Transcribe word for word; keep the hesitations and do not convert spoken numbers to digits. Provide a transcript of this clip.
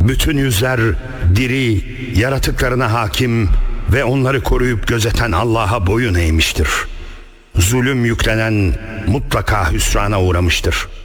Bütün yüzler diri, yaratıklarına hakim ve onları koruyup gözeten Allah'a boyun eğmiştir. Zulüm yüklenen mutlaka hüsrana uğramıştır.